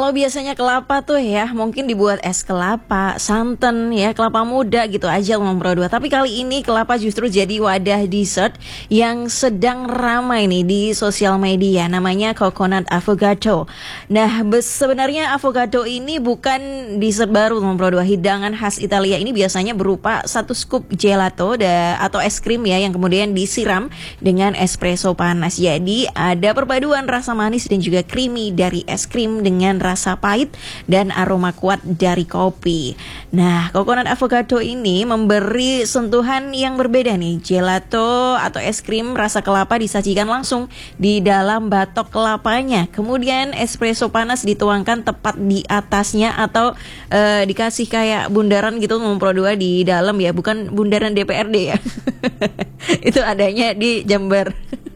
Kalau biasanya kelapa tuh ya mungkin dibuat es kelapa, santan ya, kelapa muda gitu aja nomor 2. Tapi kali ini kelapa justru jadi wadah dessert yang sedang ramai nih di sosial media, namanya coconut avocado. Nah, sebenarnya avocado ini bukan dessert baru nomor 2. Hidangan khas Italia ini biasanya berupa satu scoop gelato atau es krim ya yang kemudian disiram dengan espresso panas. Jadi ada perpaduan rasa manis dan juga creamy dari es krim dengan rasa pahit dan aroma kuat dari kopi. Nah, coconut avocado ini memberi sentuhan yang berbeda nih. Gelato atau es krim rasa kelapa disajikan langsung di dalam batok kelapanya. Kemudian espresso panas dituangkan tepat di atasnya atau dikasih kayak bundaran gitu nomor 2 di dalam ya, bukan bundaran DPRD ya. Itu adanya di Jember.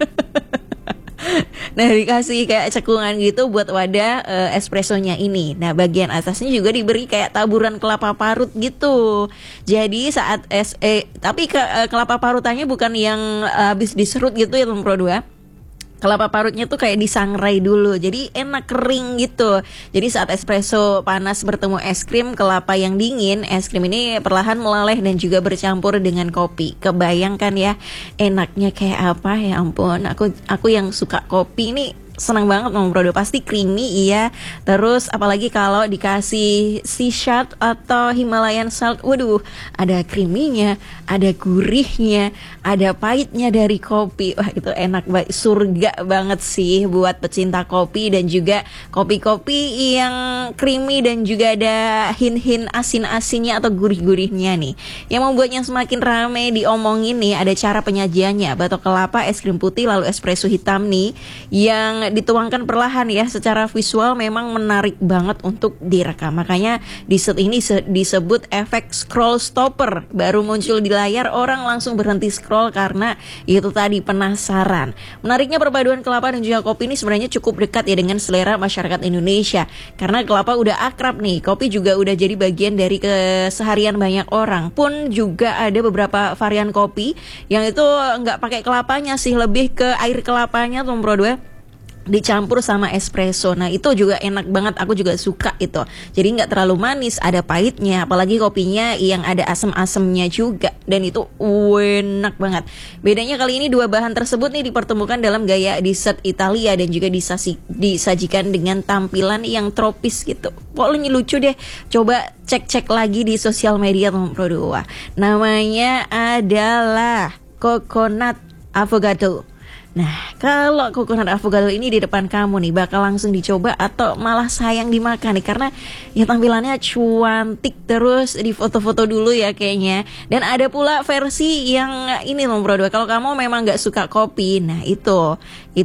Nah, dikasih kayak cekungan gitu buat wadah espressonya ini. Nah, bagian atasnya juga diberi kayak taburan kelapa parut gitu. Jadi saat tapi kelapa parutannya bukan yang habis diserut gitu ya nomor 2. Kelapa parutnya tuh kayak disangrai dulu, jadi enak kering gitu. Jadi saat espresso panas bertemu es krim kelapa yang dingin, es krim ini perlahan meleleh dan juga bercampur dengan kopi. Kebayangkan ya enaknya kayak apa, ya ampun. Aku yang suka kopi ini senang banget nomor 2, pasti creamy iya. Terus apalagi kalau dikasih sea salt atau Himalayan salt, waduh, ada creaminya, ada gurihnya, ada pahitnya dari kopi. Wah, itu enak banget, surga banget sih buat pecinta kopi dan juga kopi-kopi yang creamy dan juga ada hin-hin asin-asinnya atau gurih-gurihnya nih. Yang membuatnya semakin ramai diomongin nih, ada cara penyajiannya. Batok kelapa, es krim putih, lalu espresso hitam nih yang dituangkan perlahan ya. Secara visual memang menarik banget untuk direkam. Makanya dessert ini disebut efek scroll stopper. Baru muncul di layar, orang langsung berhenti scroll karena itu tadi penasaran. Menariknya perpaduan kelapa dan juga kopi ini sebenarnya cukup dekat ya dengan selera masyarakat Indonesia. Karena kelapa udah akrab nih, kopi juga udah jadi bagian dari keseharian banyak orang. Pun juga ada beberapa varian kopi yang itu nggak pakai kelapanya sih, lebih ke air kelapanya nomor 2 dicampur sama espresso. Nah, itu juga enak banget, aku juga suka itu. Jadi nggak terlalu manis, ada pahitnya, apalagi kopinya yang ada asam-asamnya juga, dan itu enak banget. Bedanya kali ini dua bahan tersebut nih dipertemukan dalam gaya dessert Italia dan juga disajikan dengan tampilan yang tropis gitu. Pokoknya lucu deh. Coba cek lagi di sosial media nomor 2. Namanya adalah coconut avocado. Nah, kalau coconut avocado ini di depan kamu nih, bakal langsung dicoba atau malah sayang dimakan nih? Karena ya tampilannya cuantik, terus di foto-foto dulu ya kayaknya. Dan ada pula versi yang ini nomor 2. Kalau kamu memang gak suka kopi, nah itu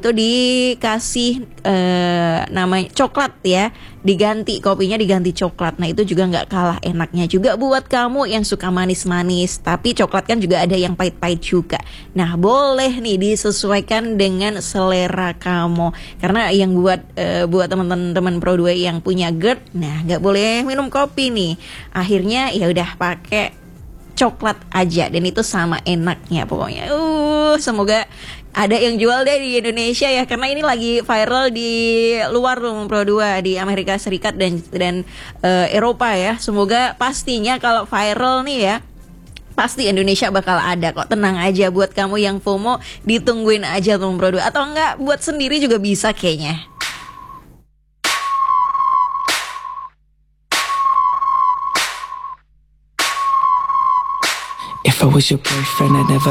dikasih namanya coklat ya. Kopinya diganti coklat. Nah, itu juga gak kalah enaknya juga buat kamu yang suka manis-manis. Tapi coklat kan juga ada yang pahit-pahit juga. Nah, boleh nih disesuaikan dengan selera kamu. Karena yang buat teman-teman Pro 2 yang punya GERD, nah gak boleh minum kopi nih. Akhirnya ya udah pakai coklat aja, dan itu sama enaknya pokoknya. Semoga ada yang jual deh di Indonesia ya, karena ini lagi viral di luar Pro 2, di Amerika Serikat dan Eropa ya. Semoga pastinya kalau viral nih ya, pasti Indonesia bakal ada kok. Tenang aja, buat kamu yang FOMO, ditungguin aja Pro 2, atau enggak buat sendiri juga bisa kayaknya. If I was your boyfriend, I'd never